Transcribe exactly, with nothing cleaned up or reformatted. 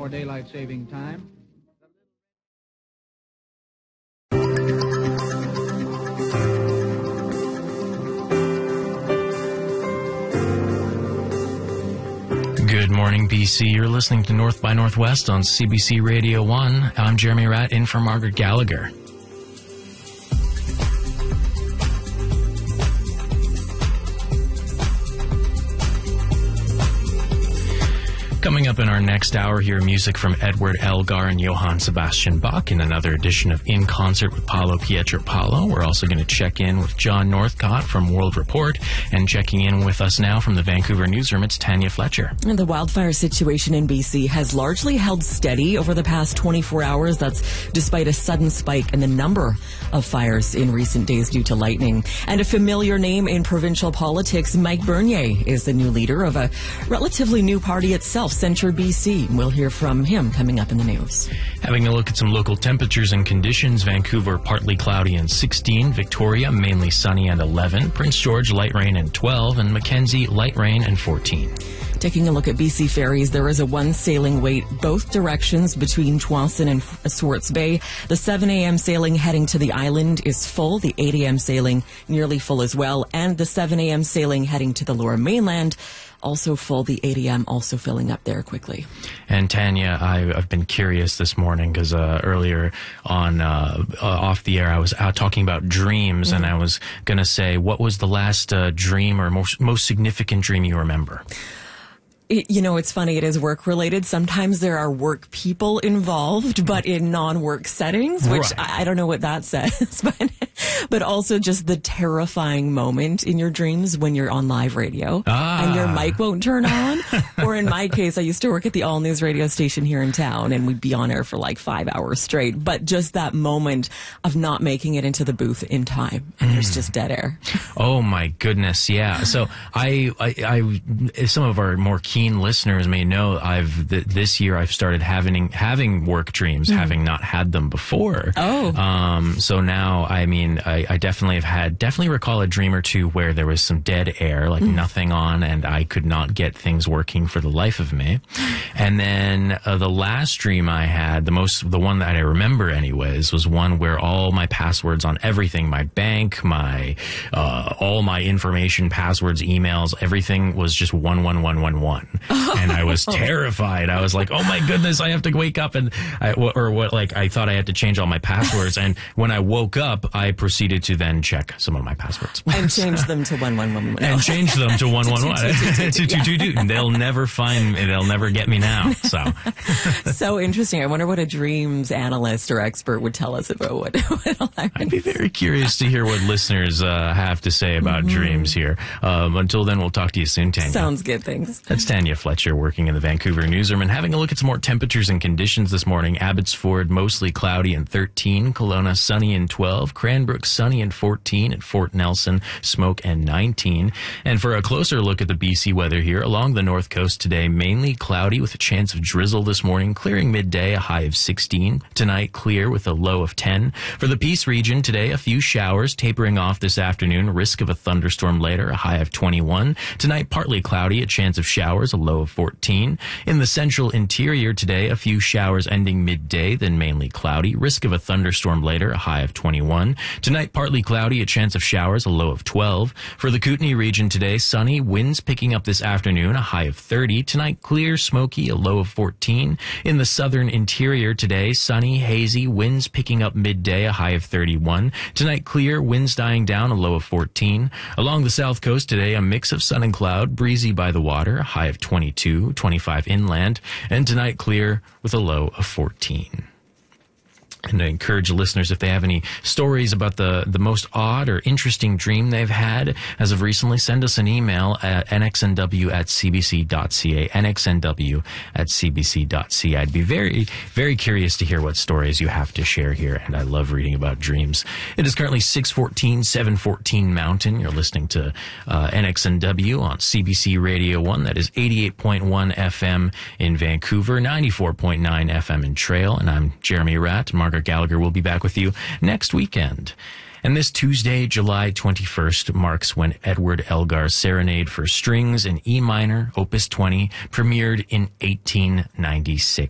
for daylight saving time. Good morning, B C. You're listening to North by Northwest on C B C Radio one. I'm Jeremy Ratt, in for Margaret Gallagher. Coming up in our next hour here, music from Edward Elgar and Johann Sebastian Bach in another edition of In Concert with Paolo Pietropalo. We're also going to check in with John Northcott from World Report, and checking in with us now from the Vancouver newsroom, it's Tanya Fletcher. And the wildfire situation in B C has largely held steady over the past twenty-four hours. That's despite a sudden spike in the number of fires in recent days due to lightning. And a familiar name in provincial politics, Mike Bernier, is the new leader of a relatively new party itself, Centre B C. We'll hear from him coming up in the news. Having a look at some local temperatures and conditions, Vancouver partly cloudy and sixteen, Victoria mainly sunny and eleven, Prince George light rain and twelve, and Mackenzie light rain and fourteen. Taking a look at B C ferries, there is a one sailing wait both directions between Tsawwassen and Swartz Bay. The seven a.m. sailing heading to the island is full. The eight a.m. sailing nearly full as well. And the seven a.m. sailing heading to the Lower Mainland also full. The eight a.m. also filling up there quickly. And Tanya, I, I've been curious this morning because uh, earlier on uh, uh, off the air, I was out talking about dreams, mm-hmm. and I was going to say, what was the last uh, dream or most, most significant dream you remember? You know, it's funny, it is work related. Sometimes there are work people involved, but in non-work settings, which right. I, I don't know what that says, but, but also just the terrifying moment in your dreams when you're on live radio ah. and your mic won't turn on. Or in my case, I used to work at the All News radio station here in town, and we'd be on air for like five hours straight. But just that moment of not making it into the booth in time, and mm. there's just dead air. Oh my goodness, yeah. So I, I, I some of our more keen listeners may know I've th- this year I've started having having work dreams, mm. having not had them before. Oh, um, so now I mean I, I definitely have had definitely recall a dream or two where there was some dead air, like mm. nothing on, and I could not get things working for the life of me. And then uh, the last dream I had, the most the one that I remember anyways, was one where all my passwords on everything, my bank, my uh, all my information, passwords, emails, everything was just one one one one one. And I was terrified. I was like, oh my goodness, I have to wake up and I, or what, like I thought I had to change all my passwords. And when I woke up, I proceeded to then check some of my passwords. And change them to one one one one. And change them to one one one. And they'll never find me. They'll never get me now. So. So interesting. I wonder what a dreams analyst or expert would tell us about what, what all that I'd be very curious to hear what listeners uh, have to say about mm-hmm. dreams here. Um, until then, we'll talk to you soon, Tanya. Sounds good. Thanks. That's Tanya Fletcher working in the Vancouver newsroom and having a look at some more temperatures and conditions this morning. Abbotsford mostly cloudy and thirteen, Kelowna sunny and twelve, Cranbrook sunny and fourteen, at Fort Nelson smoke and nineteen. And for a closer look at the B C weather here, along the north coast today, mainly cloudy with a chance of drizzle this morning, clearing midday, a high of sixteen. Tonight, clear with a low of ten. For the Peace region today, a few showers tapering off this afternoon, risk of a thunderstorm later, a high of twenty-one. Tonight, partly cloudy, a chance of showers, a low of fourteen. In the central interior today, a few showers ending midday, then mainly cloudy. Risk of a thunderstorm later, a high of twenty-one. Tonight, partly cloudy, a chance of showers, a low of twelve. For the Kootenay region today, sunny, winds picking up this afternoon, a high of thirty. Tonight, clear, smoky, a low of fourteen. In the southern interior today, sunny, hazy, winds picking up midday, a high of thirty-one. Tonight, clear, winds dying down, a low of fourteen. Along the south coast today, a mix of sun and cloud, breezy by the water, a high of twenty-two, twenty-five inland, and tonight clear with a low of fourteen. And I encourage listeners, if they have any stories about the, the most odd or interesting dream they've had as of recently, send us an email at n x n w at c b c dot c a, n x n w at c b c dot c a. I'd be very, very curious to hear what stories you have to share here, and I love reading about dreams. It is currently six fourteen, seven fourteen Mountain. You're listening to uh, N X N W on C B C Radio one. That is eighty-eight point one F M in Vancouver, ninety-four point nine F M in Trail, and I'm Jeremy Ratt. Margaret Gallagher will be back with you next weekend. And this Tuesday, July twenty-first, marks when Edward Elgar's Serenade for Strings in E minor, Opus twenty, premiered in eighteen ninety-six.